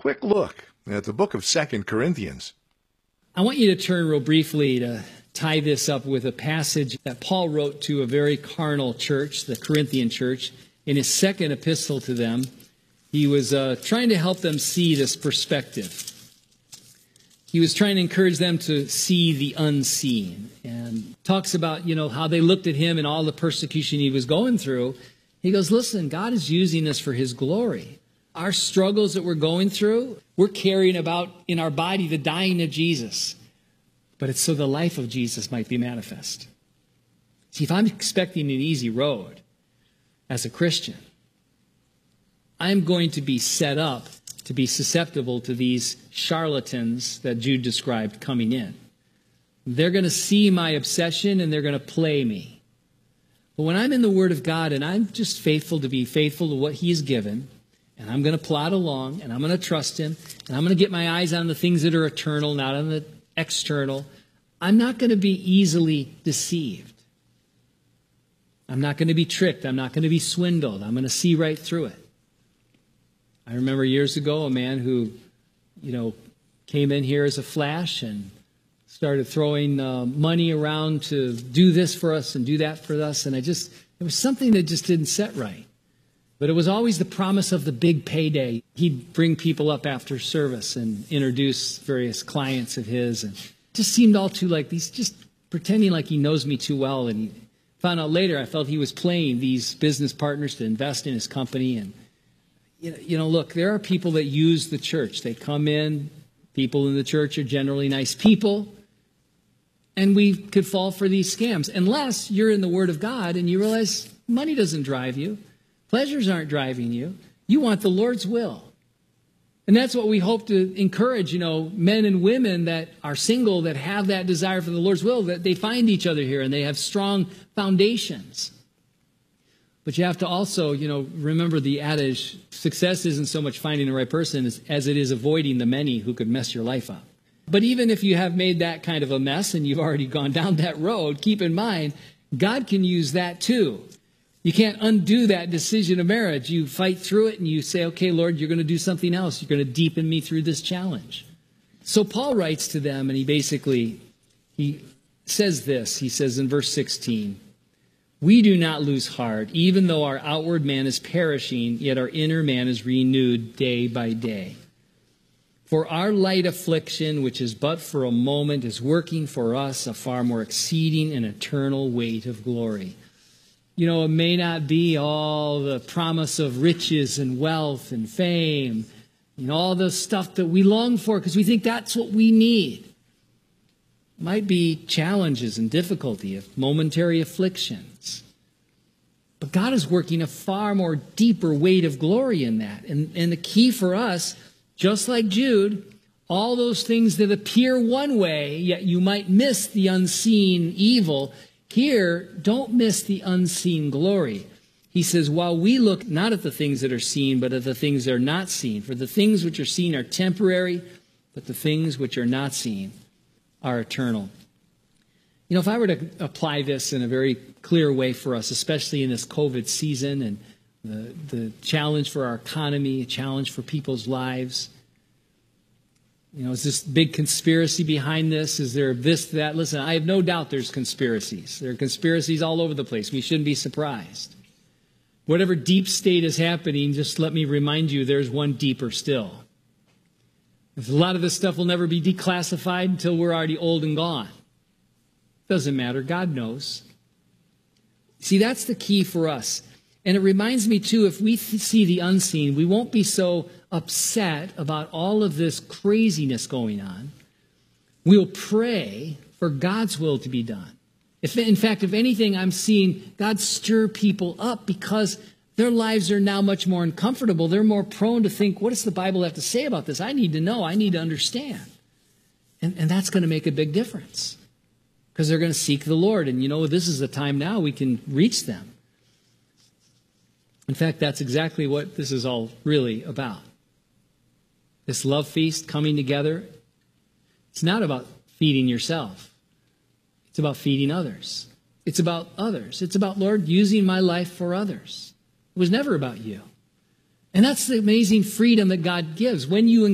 quick look at the book of 2 Corinthians. I want you to turn real briefly to tie this up with a passage that Paul wrote to a very carnal church, the Corinthian church. In his second epistle to them, he was trying to help them see this perspective. He was trying to encourage them to see the unseen, and talks about, how they looked at him and all the persecution he was going through. He goes, listen, God is using us for his glory. Our struggles that we're going through, we're carrying about in our body the dying of Jesus. But it's so the life of Jesus might be manifest. See, if I'm expecting an easy road as a Christian, I'm going to be set up to be susceptible to these charlatans that Jude described coming in. They're going to see my obsession and they're going to play me. But when I'm in the Word of God and I'm just faithful to be faithful to what he has given, and I'm going to plod along, and I'm going to trust him, and I'm going to get my eyes on the things that are eternal, not on the external, I'm not going to be easily deceived. I'm not going to be tricked. I'm not going to be swindled. I'm going to see right through it. I remember years ago a man who, came in here as a flash and started throwing money around to do this for us and do that for us. And it was something that just didn't set right. But it was always the promise of the big payday. He'd bring people up after service and introduce various clients of his. And it just seemed all too like he's just pretending like he knows me too well. And he found out later I felt he was playing these business partners to invest in his company. And, look, there are people that use the church. They come in. People in the church are generally nice people. And we could fall for these scams. Unless you're in the Word of God and you realize money doesn't drive you. Pleasures aren't driving you. You want the Lord's will. And that's what we hope to encourage, men and women that are single, that have that desire for the Lord's will, that they find each other here and they have strong foundations. But you have to also, remember the adage, success isn't so much finding the right person as it is avoiding the many who could mess your life up. But even if you have made that kind of a mess and you've already gone down that road, keep in mind, God can use that too. You can't undo that decision of marriage. You fight through it and you say, okay, Lord, you're going to do something else. You're going to deepen me through this challenge. So Paul writes to them and he says this. He says in verse 16, we do not lose heart, even though our outward man is perishing, yet our inner man is renewed day by day. For our light affliction, which is but for a moment, is working for us a far more exceeding and eternal weight of glory. It may not be all the promise of riches and wealth and fame, all the stuff that we long for because we think that's what we need. It might be challenges and difficulty, momentary afflictions. But God is working a far more deeper weight of glory in that. And the key for us, just like Jude, all those things that appear one way, yet you might miss the unseen evil. Here, don't miss the unseen glory. He says, while we look not at the things that are seen, but at the things that are not seen. For the things which are seen are temporary, but the things which are not seen are eternal. If I were to apply this in a very clear way for us, especially in this COVID season and the challenge for our economy, a challenge for people's lives, is this big conspiracy behind this? Is there this, that? Listen, I have no doubt there's conspiracies. There are conspiracies all over the place. We shouldn't be surprised. Whatever deep state is happening, just let me remind you, there's one deeper still. A lot of this stuff will never be declassified until we're already old and gone. Doesn't matter. God knows. See, that's the key for us. And it reminds me, too, if we see the unseen, we won't be so upset about all of this craziness going on. We'll pray for God's will to be done. In fact, if anything, I'm seeing God stir people up because their lives are now much more uncomfortable. They're more prone to think, what does the Bible have to say about this? I need to know. I need to understand. And that's going to make a big difference because they're going to seek the Lord. And this is the time now we can reach them. In fact, that's exactly what this is all really about. This love feast coming together, it's not about feeding yourself. It's about feeding others. It's about others. It's about, Lord, using my life for others. It was never about you. And that's the amazing freedom that God gives. When you